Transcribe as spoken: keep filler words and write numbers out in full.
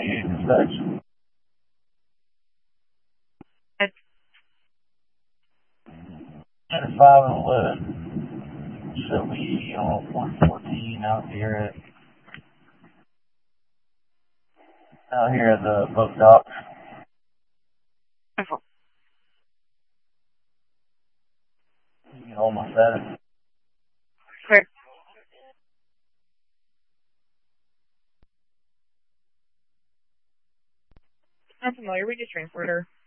using such. It's At a five and eleven. So we on one fourteen out here at out here at the boat docks. wonderful. You can hold my status. Clear. I'm familiar with your transporter.